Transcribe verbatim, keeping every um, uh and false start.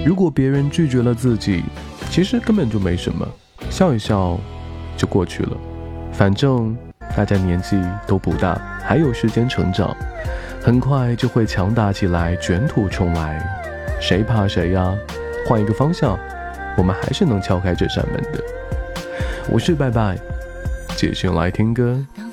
如果别人拒绝了自己，其实根本就没什么，笑一笑就过去了。反正大家年纪都不大，还有时间成长，很快就会强大起来，卷土重来。谁怕谁呀？换一个方向，我们还是能敲开这扇门的。我是拜拜，继续来听歌。